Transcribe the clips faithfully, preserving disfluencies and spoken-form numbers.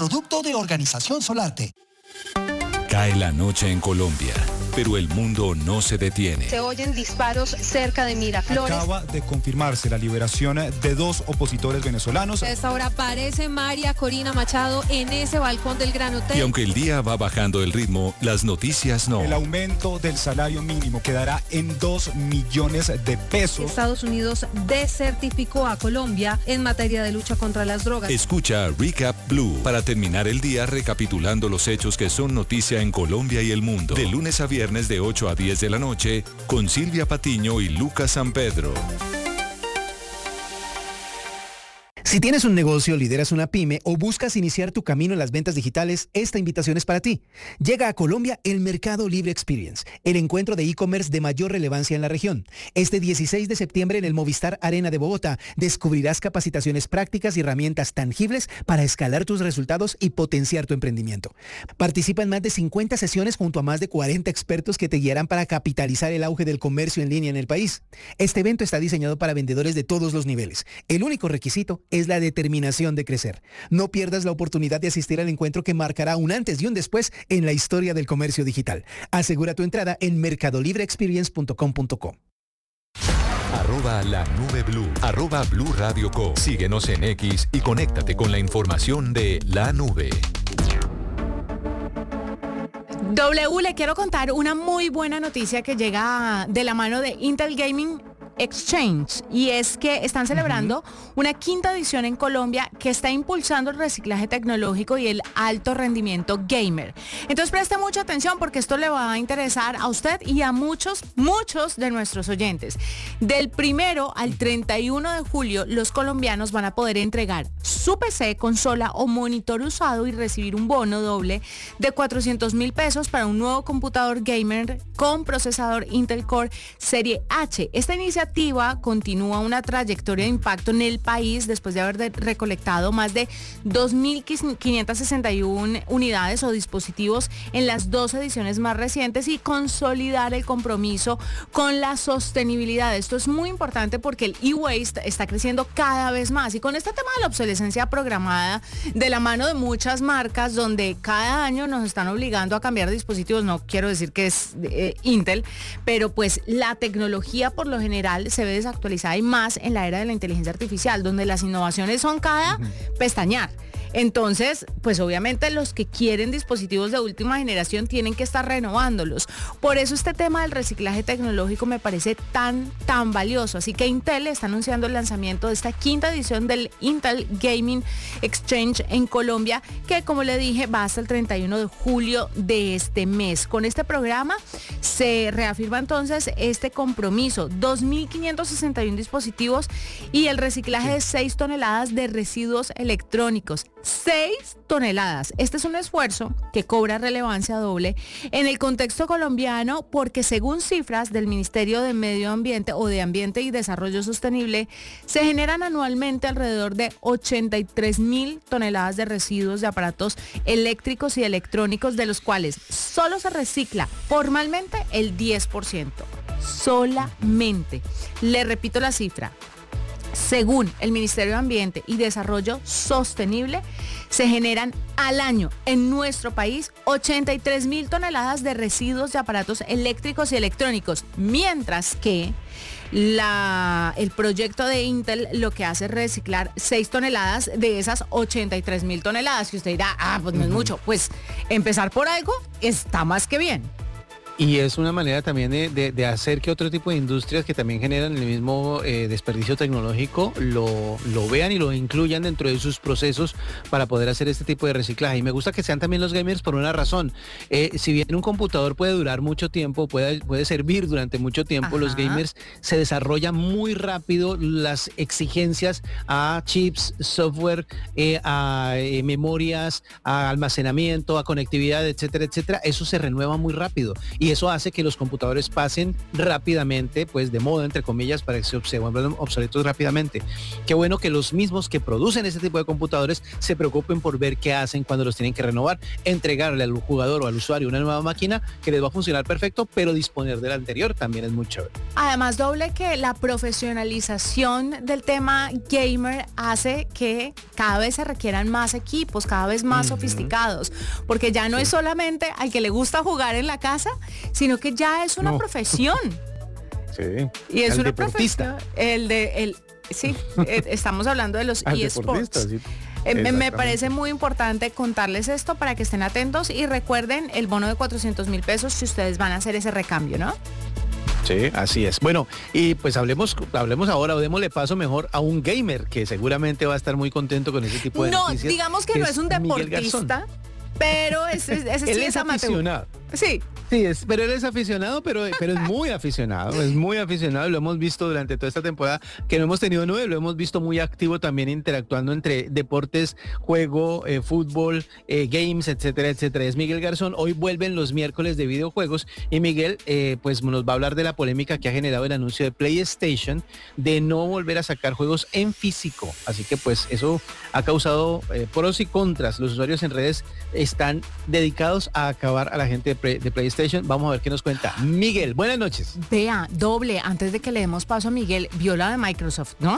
producto de Organización Solarte. Cae la noche en Colombia, pero el mundo no se detiene. Se oyen disparos cerca de Miraflores. Acaba de confirmarse la liberación de dos opositores venezolanos. A esta hora aparece María Corina Machado en ese balcón del Gran Hotel. Y aunque el día va bajando el ritmo, las noticias no. El aumento del salario mínimo quedará en dos millones de pesos. Estados Unidos desertificó a Colombia en materia de lucha contra las drogas. Escucha Recap Blue para terminar el día recapitulando los hechos que son noticia en Colombia y el mundo. De lunes a viernes de ocho a diez de la noche con Silvia Patiño y Lucas San Pedro. Si tienes un negocio, lideras una pyme o buscas iniciar tu camino en las ventas digitales, esta invitación es para ti. Llega a Colombia el Mercado Libre Experience, el encuentro de e-commerce de mayor relevancia en la región. Este dieciséis de septiembre en el Movistar Arena de Bogotá descubrirás capacitaciones prácticas y herramientas tangibles para escalar tus resultados y potenciar tu emprendimiento. Participa en más de cincuenta sesiones junto a más de cuarenta expertos que te guiarán para capitalizar el auge del comercio en línea en el país. Este evento está diseñado para vendedores de todos los niveles. El único requisito es la determinación de crecer. No pierdas la oportunidad de asistir al encuentro que marcará un antes y un después en la historia del comercio digital. Asegura tu entrada en mercadolibre experience punto com punto co. Arroba la nube blue. Arroba Blue Radio Co. Síguenos en X y conéctate con la información de la nube. W, le quiero contar una muy buena noticia que llega de la mano de Intel Gaming Exchange, y es que están celebrando uh-huh. una quinta edición en Colombia que está impulsando el reciclaje tecnológico y el alto rendimiento gamer. Entonces preste mucha atención porque esto le va a interesar a usted y a muchos, muchos de nuestros oyentes. Del primero al treinta y uno de julio, los colombianos van a poder entregar su P C, consola o monitor usado y recibir un bono doble de cuatrocientos mil pesos para un nuevo computador gamer con procesador Intel Core Serie H. Esta iniciativa continúa una trayectoria de impacto en el país después de haber de recolectado más de dos mil quinientas sesenta y una unidades o dispositivos en las dos ediciones más recientes y consolidar el compromiso con la sostenibilidad. Esto es muy importante porque el e-waste está creciendo cada vez más, y con este tema de la obsolescencia programada de la mano de muchas marcas donde cada año nos están obligando a cambiar dispositivos, no quiero decir que es eh, Intel, pero pues la tecnología por lo general se ve desactualizada, y más en la era de la inteligencia artificial, donde las innovaciones son cada uh-huh. pestañear. Entonces, pues obviamente los que quieren dispositivos de última generación tienen que estar renovándolos. Por eso este tema del reciclaje tecnológico me parece tan, tan valioso. Así que Intel está anunciando el lanzamiento de esta quinta edición del Intel Gaming Exchange en Colombia, que como le dije va hasta el treinta y uno de julio de este mes. Con este programa se reafirma entonces este compromiso, dos mil quinientos sesenta y uno dispositivos y el reciclaje de seis toneladas de residuos electrónicos. seis toneladas. Este es un esfuerzo que cobra relevancia doble en el contexto colombiano porque, según cifras del Ministerio de Medio Ambiente o de Ambiente y Desarrollo Sostenible, se generan anualmente alrededor de ochenta y tres mil toneladas de residuos de aparatos eléctricos y electrónicos, de los cuales solo se recicla formalmente el diez por ciento. Solamente. Le repito la cifra. Según el Ministerio de Ambiente y Desarrollo Sostenible, se generan al año en nuestro país ochenta y tres mil toneladas de residuos de aparatos eléctricos y electrónicos, mientras que la, el proyecto de Intel lo que hace es reciclar seis toneladas de esas ochenta y tres mil toneladas, que usted dirá, ah, pues no es mucho. Pues empezar por algo está más que bien. Y es una manera también de, de, de hacer que otro tipo de industrias que también generan el mismo eh, desperdicio tecnológico lo, lo vean y lo incluyan dentro de sus procesos para poder hacer este tipo de reciclaje. Y me gusta que sean también los gamers por una razón. Eh, si bien un computador puede durar mucho tiempo, puede, puede servir durante mucho tiempo, Ajá. los gamers se desarrollan muy rápido las exigencias a chips, software, eh, a eh, memorias, a almacenamiento, a conectividad, etcétera, etcétera. Eso se renueva muy rápido. y eso hace que los computadores pasen rápidamente, pues de moda, entre comillas, para que se, se vuelvan obsoletos rápidamente. Qué bueno que los mismos que producen este tipo de computadores se preocupen por ver qué hacen cuando los tienen que renovar, entregarle al jugador o al usuario una nueva máquina que les va a funcionar perfecto, pero disponer de la anterior también es muy chévere. Además, doble que la profesionalización del tema gamer hace que cada vez se requieran más equipos, cada vez más uh-huh. sofisticados, porque ya no sí. es solamente al que le gusta jugar en la casa, sino que ya es una no. profesión. Sí. Y es al una deportista. profesión. El de el sí, estamos hablando de los eSports. Sí. Eh, me parece muy importante contarles esto para que estén atentos y recuerden el bono de cuatrocientos mil pesos si ustedes van a hacer ese recambio, ¿no? Sí, así es. Bueno, y pues hablemos, hablemos ahora o démosle paso mejor a un gamer que seguramente va a estar muy contento con ese tipo de no, noticias. No, digamos que, que no es un deportista, pero es, es, es, él es aficionado. Sí. Sí, es, pero él es aficionado, pero, pero es muy aficionado, es muy aficionado, lo hemos visto durante toda esta temporada que no hemos tenido nueve, lo hemos visto muy activo también interactuando entre deportes, juego, eh, fútbol, eh, games, etcétera, etcétera. Es Miguel Garzón, hoy vuelven los miércoles de videojuegos y Miguel eh, pues nos va a hablar de la polémica que ha generado el anuncio de PlayStation de no volver a sacar juegos en físico, así que pues eso ha causado eh, pros y contras. Los usuarios en redes están dedicados a acabar a la gente de, pre, de PlayStation. Vamos a ver qué nos cuenta Miguel. Buenas noches. Vea, doble, antes de que le demos paso a Miguel, vio la de Microsoft, ¿no?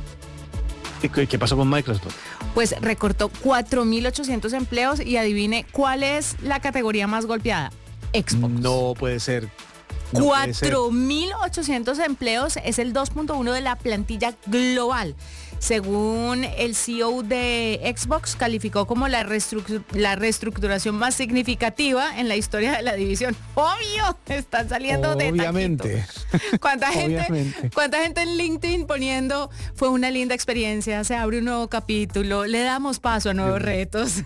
¿Qué, qué pasó con Microsoft? Pues recortó cuatro mil ochocientos empleos y adivine cuál es la categoría más golpeada. Xbox. No puede ser. No cuatro mil ochocientos empleos es el dos punto uno de la plantilla global. Según el C E O de Xbox, calificó como la, reestructur- la reestructuración más significativa en la historia de la división. Obvio, están saliendo Obviamente. de taquito. ¿Cuánta gente, Obviamente. ¿Cuánta gente en LinkedIn poniendo fue una linda experiencia, se abre un nuevo capítulo, le damos paso a nuevos retos?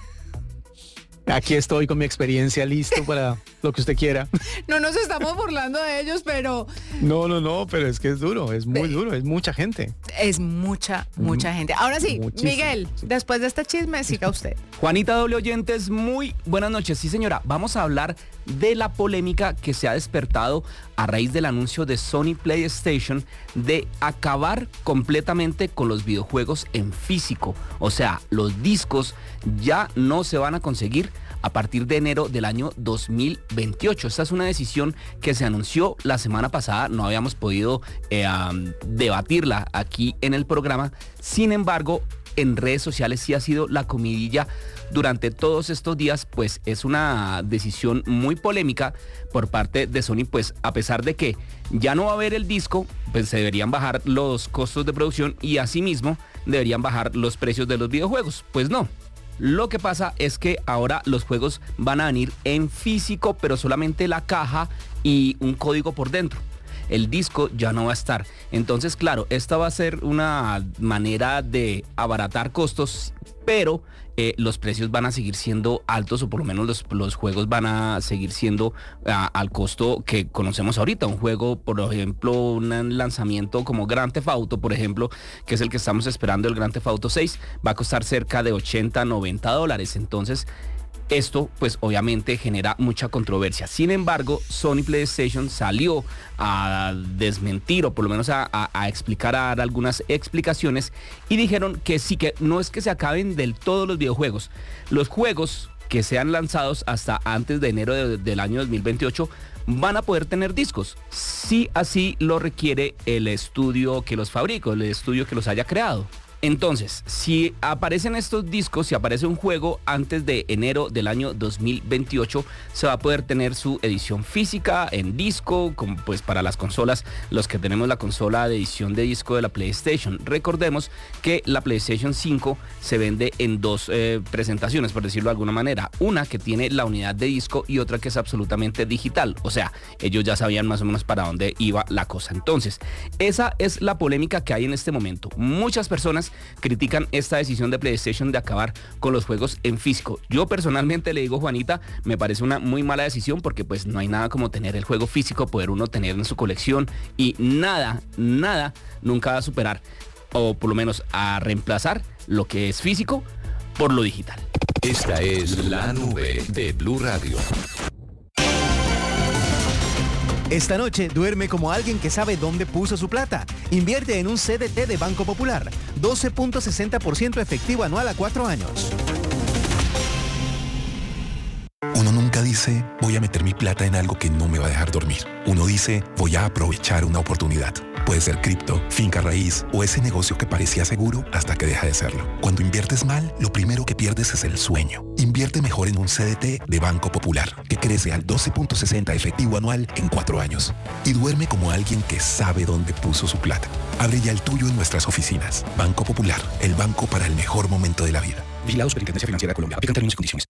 Aquí estoy con mi experiencia listo para lo que usted quiera. No nos estamos burlando de ellos, pero... No, no, no, pero es que es duro, es muy duro, es mucha gente. Es mucha, mucha mm, gente. Ahora sí, muchísimo. Miguel, sí. Después de este chisme, siga usted. Juanita, doble oyentes, muy buenas noches. Sí, señora, vamos a hablar de la polémica que se ha despertado a raíz del anuncio de Sony PlayStation de acabar completamente con los videojuegos en físico. O sea, los discos ya no se van a conseguir a partir de enero del año dos mil veintiocho. Esta es una decisión que se anunció la semana pasada, no habíamos podido eh, um, debatirla aquí en el programa. Sin embargo, en redes sociales sí ha sido la comidilla durante todos estos días, pues es una decisión muy polémica por parte de Sony, pues a pesar de que ya no va a haber el disco, pues se deberían bajar los costos de producción y asimismo deberían bajar los precios de los videojuegos. Pues no. Lo que pasa es que ahora los juegos van a venir en físico, pero solamente la caja y un código por dentro. El disco ya no va a estar. Entonces, claro, esta va a ser una manera de abaratar costos, pero eh, los precios van a seguir siendo altos, o por lo menos los, los juegos van a seguir siendo uh, al costo que conocemos ahorita. Un juego, por ejemplo, un lanzamiento como Grand Theft Auto, por ejemplo, que es el que estamos esperando, el Grand Theft Auto seis, va a costar cerca de ochenta, noventa dólares. Entonces, esto pues obviamente genera mucha controversia. Sin embargo, Sony PlayStation salió a desmentir, o por lo menos a, a, a explicar, a dar algunas explicaciones, y dijeron que sí, que no es que se acaben del todo los videojuegos. Los juegos que sean lanzados hasta antes de enero de, del año dos mil veintiocho van a poder tener discos, si así lo requiere el estudio que los fabricó, el estudio que los haya creado. Entonces, si aparecen estos discos, si aparece un juego antes de enero del año dos mil veintiocho, se va a poder tener su edición física en disco, como pues para las consolas, los que tenemos la consola de edición de disco de la PlayStation. Recordemos que la PlayStation cinco se vende en dos eh, presentaciones, por decirlo de alguna manera. Una que tiene la unidad de disco y otra que es absolutamente digital. O sea, ellos ya sabían más o menos para dónde iba la cosa. Entonces, esa es la polémica que hay en este momento. Muchas personas critican esta decisión de PlayStation de acabar con los juegos en físico. Yo personalmente le digo, Juanita, me parece una muy mala decisión, porque pues no hay nada como tener el juego físico, poder uno tener en su colección, y nada, nada nunca va a superar, o por lo menos a reemplazar lo que es físico por lo digital. Esta es la nube de Blue Radio. Esta noche duerme como alguien que sabe dónde puso su plata. Invierte en un C D T de Banco Popular. doce punto sesenta por ciento efectivo anual a cuatro años. Uno nunca dice, voy a meter mi plata en algo que no me va a dejar dormir. Uno dice, voy a aprovechar una oportunidad. Puede ser cripto, finca raíz o ese negocio que parecía seguro hasta que deja de serlo. Cuando inviertes mal, lo primero que pierdes es el sueño. Invierte mejor en un C D T de Banco Popular, que crece al doce punto sesenta efectivo anual en cuatro años. Y duerme como alguien que sabe dónde puso su plata. Abre ya el tuyo en nuestras oficinas. Banco Popular, el banco para el mejor momento de la vida. Vigilado Superintendencia Financiera de Colombia. Aplican términos y condiciones.